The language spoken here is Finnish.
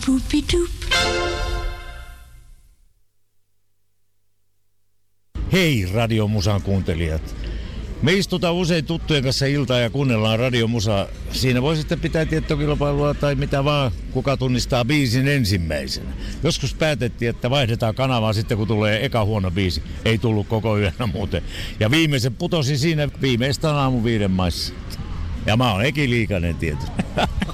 Hei Radiomusan kuuntelijat. Me istutaan usein tuttujen kanssa iltaa ja kuunnellaan Radiomusaa. Siinä voi sitten pitää tietokilpailua tai mitä vaan, kuka tunnistaa biisin ensimmäisenä. Joskus päätettiin, että vaihdetaan kanavaa sitten kun tulee eka huono biisi. Ei tullut koko yönä muuten. Ja viimeisen putosi siinä viimeistään aamu 5 maissa. Ja mä oon Eki Liikanen tietysti.